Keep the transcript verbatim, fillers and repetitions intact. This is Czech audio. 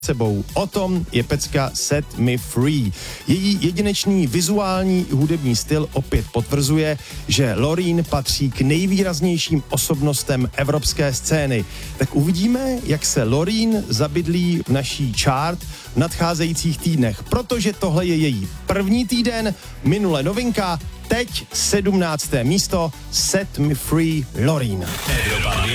sebou. O tom je pecka Set Me Free. Její jedinečný vizuální i hudební styl opět potvrzuje, že Loreen patří k nejvýraznějším osobnostem evropské scény. Tak uvidíme, jak se Loreen zabydlí v naší chart v nadcházejících týdnech, protože tohle je její první týden, minule novinka, teď sedmnácté místo Set Me Free Loreen.